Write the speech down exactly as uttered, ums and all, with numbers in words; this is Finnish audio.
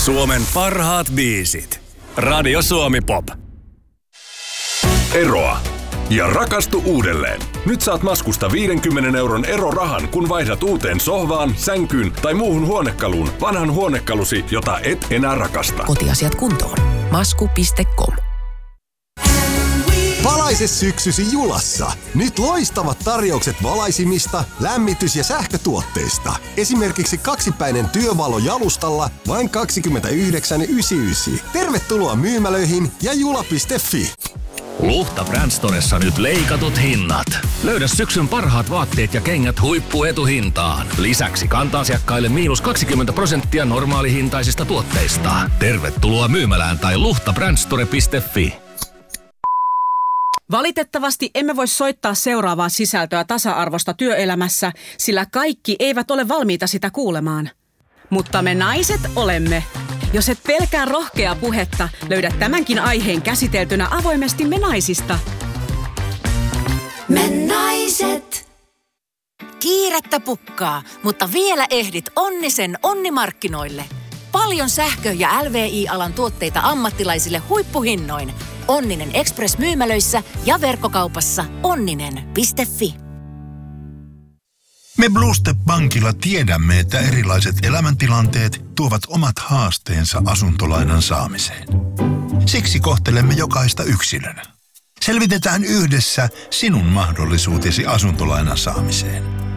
Suomen parhaat biisit. Radio Suomi Pop. Eroa ja rakastu uudelleen. Nyt saat Maskusta viidenkymmenen euron erorahan, kun vaihdat uuteen sohvaan, sänkyyn tai muuhun huonekaluun vanhan huonekalusi, jota et enää rakasta. Kotiasiat kuntoon. Masku piste com. Valaise syksysi Julassa. Nyt loistavat tarjoukset valaisimista, lämmitys- ja sähkötuotteista. Esimerkiksi kaksipäinen työvalo jalustalla vain kaksikymmentäyhdeksän yhdeksänkymmentäyhdeksän. Tervetuloa myymälöihin ja jula piste fi. Luhta Brand Storessa nyt leikatut hinnat. Löydä syksyn parhaat vaatteet ja kengät huippuetuhintaan. Lisäksi kanta-asiakkaille miinus kaksikymmentä prosenttia normaalihintaisista tuotteista. Tervetuloa myymälään tai luhta brand store piste fi. Valitettavasti emme voi soittaa seuraavaa sisältöä tasa-arvosta työelämässä, sillä kaikki eivät ole valmiita sitä kuulemaan. Mutta me naiset olemme. Jos et pelkää rohkeaa puhetta, löydät tämänkin aiheen käsiteltynä avoimesti Me Naisista. Me naiset. Kiirettä pukkaa, mutta vielä ehdit Onnisen onnimarkkinoille. Paljon sähkö- ja L V I-alan tuotteita ammattilaisille huippuhinnoin. Onninen Express-myymälöissä ja verkkokaupassa onninen piste fi. Me Blue Step Bankilla tiedämme, että erilaiset elämäntilanteet tuovat omat haasteensa asuntolainan saamiseen. Siksi kohtelemme jokaista yksilönä. Selvitetään yhdessä sinun mahdollisuutesi asuntolainan saamiseen.